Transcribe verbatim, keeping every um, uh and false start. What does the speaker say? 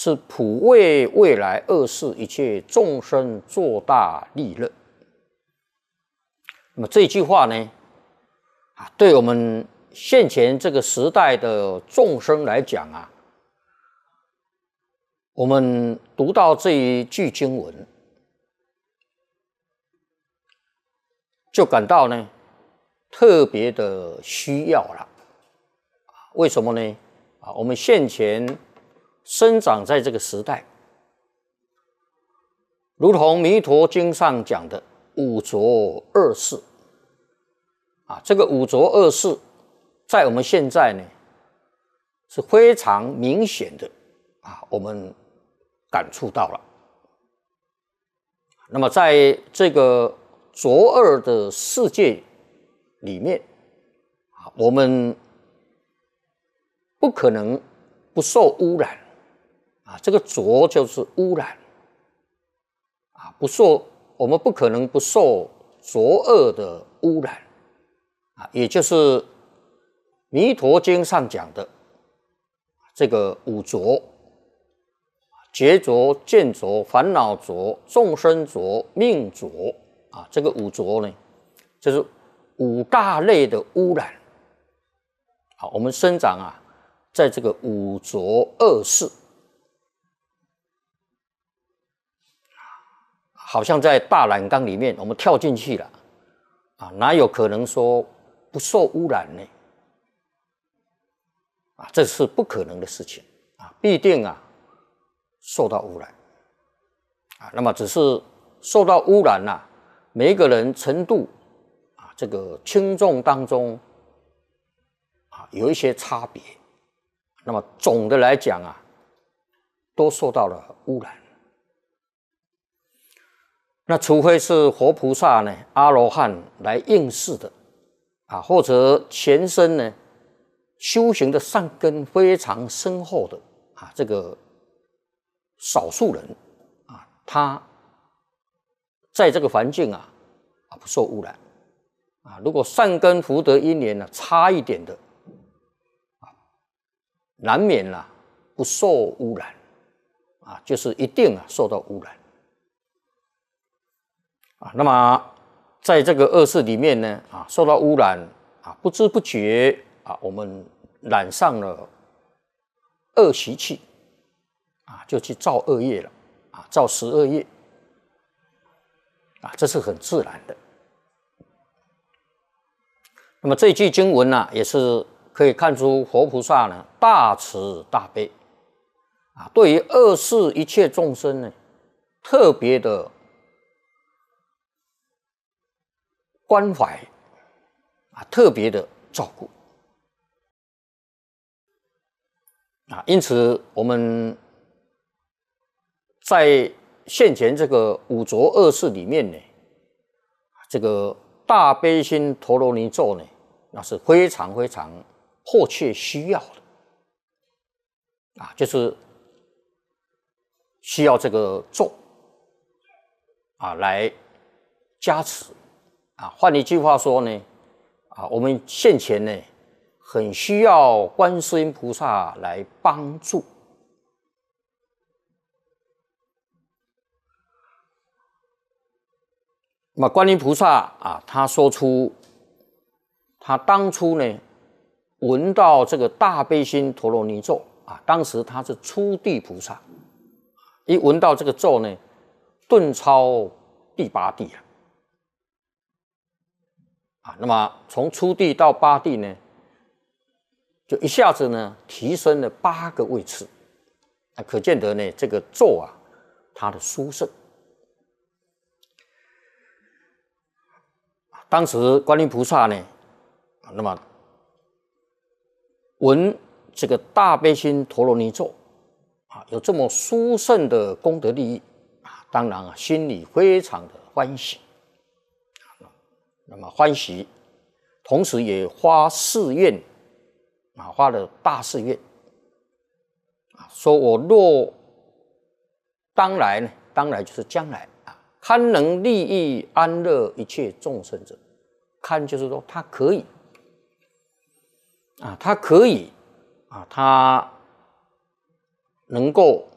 是普为未来二世一切众生作大利乐。那么这句话呢，啊，对我们现前这个时代的众生来讲啊，我们读到这一句经文，就感到呢特别的需要了。为什么呢？啊，我们现前生长在这个时代，如同《弥陀经》上讲的五浊恶世啊，这个五浊恶世在我们现在呢是非常明显的啊，我们感触到了。那么在这个浊恶的世界里面啊，我们不可能不受污染啊，这个浊就是污染啊，不受我们不可能不受浊恶的污染啊，也就是《弥陀经》上讲的这个五浊：觉浊、见浊、烦恼浊、众生浊、命浊啊。这个五浊呢，就是五大类的污染。好，我们生长啊，在这个五浊恶世，好像在大染缸里面，我们跳进去了啊，哪有可能说不受污染呢？啊，这是不可能的事情啊，必定啊受到污染啊。那么只是受到污染啊，每一个人程度啊，这个轻重当中啊有一些差别。那么总的来讲啊，都受到了污染。那除非是活菩萨呢、阿罗汉来应世的啊，或者前身呢修行的善根非常深厚的啊，这个少数人啊，他在这个环境啊啊不受污染啊。如果善根福德因缘呢差一点的啊，难免啦、啊、不受污染啊，就是一定啊受到污染。啊，那么在这个恶世里面呢，啊，受到污染啊，不知不觉啊，我们染上了恶习气，啊，就去造恶业了，啊，造十恶业，啊，这是很自然的。那么这句经文呢、啊，也是可以看出佛菩萨呢大慈大悲，啊，对于恶世一切众生呢，特别的关怀啊，特别的照顾啊，因此我们在现前这个五浊恶世里面呢，这个大悲心陀罗尼咒呢，那是非常非常迫切需要的啊，就是需要这个咒啊来加持。啊，换一句话说呢，啊，我们现前呢，很需要观世音菩萨来帮助。那么观音菩萨啊，他说出，他当初呢，闻到这个大悲心陀罗尼咒啊，当时他是初地菩萨，一闻到这个咒呢，顿超第八地了。啊，那么从初地到八地呢，就一下子呢提升了八个位次，那可见得呢这个咒啊，它的殊胜。当时观音菩萨呢，那么闻这个大悲心陀罗尼咒啊，有这么殊胜的功德利益啊，当然啊心里非常的欢喜。那么欢喜，同时也发誓愿啊，发了大誓愿啊，说我若当来呢，当来就是将来啊，堪能利益安乐一切众生者，堪就是说他可以啊，他可以啊，他能够